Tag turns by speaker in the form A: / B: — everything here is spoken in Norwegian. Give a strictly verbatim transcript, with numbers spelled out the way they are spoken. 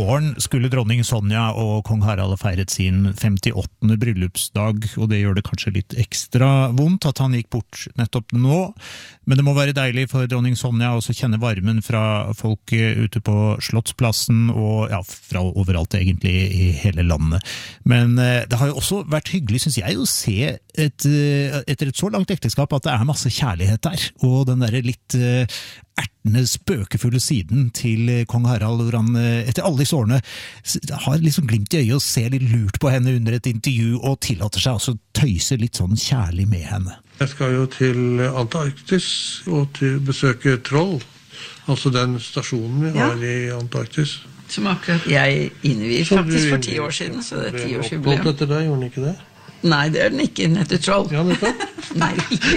A: morgen skulle dronning Sonja og kong Harald ha feiret sin femtiåttende bryllupsdag, og det gjør det kanskje litt ekstra vondt at han gikk bort nettopp nå. Men det må være deilig for dronning Sonja også kjenne varmen fra folk ute på Slottsplassen og ja, fra overalt egentlig i hele landet. Men eh, det har jo også vært hyggelig, synes jeg, å se et, etter et så langt ekteskap at det er masse kjærlighet der, og den der litt eh, ertende, spøkefulle siden til kong Harald, hvor han etter alle disse årene har liksom glimt i øyet og ser litt lurt på henne under et intervju og tillater seg også tøyse litt sånn kjærlig med henne.
B: Jeg skal jo til Antarktis og til besøke Troll, altså den stasjonen vi har ja. I Antarktis.
C: Som akkurat jeg innviet faktisk for ti år siden, så det er ti års jubileum.
B: Oppholdt etter deg, gjorde den ikke det?
C: Nei, det er den ikke, den heter Troll.
B: Ja, nettopp.
C: Nei, ikke.